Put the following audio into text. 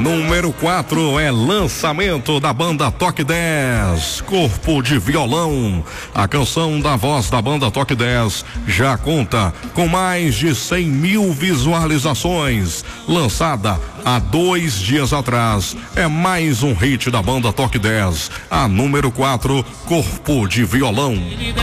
número 4 é lançamento da banda Toque 10, Corpo de Violão. A canção da voz da banda Toque 10 já conta com mais de 100 mil visualizações. Lançada há 2 dias atrás, é mais um hit da banda Toque 10, a número 4, Corpo de Violão.